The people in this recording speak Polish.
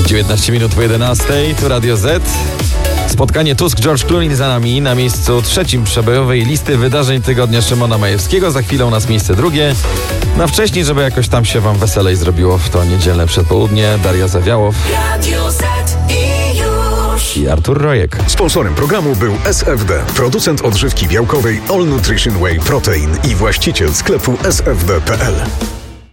19 minut po 11, tu Radio Z. Spotkanie Tusk-George Clooney za nami. Na miejscu trzecim przebojowej listy wydarzeń tygodnia Szymona Majewskiego. Za chwilę u nas miejsce drugie. Na wcześniej, żeby jakoś tam się wam weselej zrobiło w to niedzielne przedpołudnie. Daria Zawiałow, Radio Z i Artur Rojek. Sponsorem programu był SFD, producent odżywki białkowej All Nutrition Whey Protein i właściciel sklepu sfd.pl.